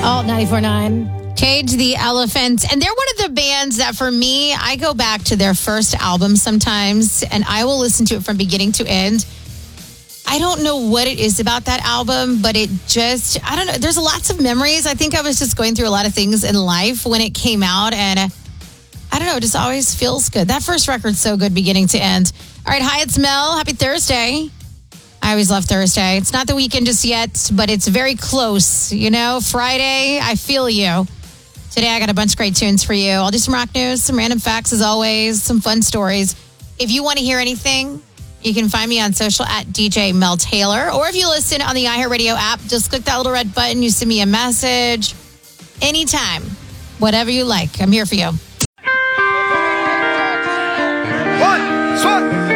Alt 94.9. Cage the Elephant. And they're one of the bands that, for me, I go back to their first album sometimes, and I will listen to it from beginning to end. I don't know what it is about that album, but it just, I don't know. There's lots of memories. I think I was just going through a lot of things in life when it came out, and I don't know, it just always feels good. That first record's so good beginning to end. All right, hi, it's Mel. Happy Thursday. I always love Thursday. It's not the weekend just yet, but it's very close. You know, Friday, I feel you. Today, I got a bunch of great tunes for you. I'll do some rock news, some random facts as always, some fun stories. If you want to hear anything, you can find me on social at DJ Mel Taylor. Or if you listen on the iHeartRadio app, just click that little red button. You send me a message anytime, whatever you like. I'm here for you.